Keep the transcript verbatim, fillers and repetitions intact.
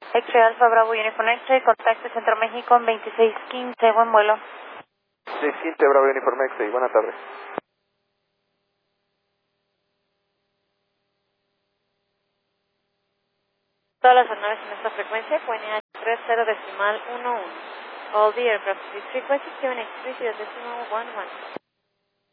X-Ray Alfa Bravo Uniform X-Ray, contacto Centro México en veintiséis quince, buen vuelo. veintiséis quince Bravo Uniform X-Ray, buenas tardes. Todas las aeronaves en esta frecuencia, Q N H treinta decimal uno uno. All the aircraft with this frequency, Q N H treinta decimal uno uno.